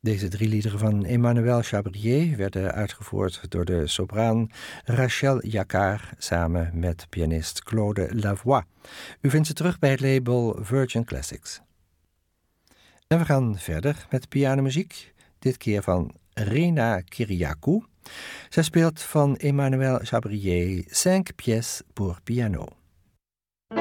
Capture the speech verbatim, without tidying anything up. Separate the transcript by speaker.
Speaker 1: Deze drie liederen van Emmanuel Chabrier werden uitgevoerd door de sopraan Rachel Jacquard samen met pianist Claude Lavoie. U vindt ze terug bij het label Virgin Classics. En we gaan verder met pianomuziek, dit keer van Rena Kyriakou. Zij speelt van Emmanuel Chabrier Cinq pièces pour piano.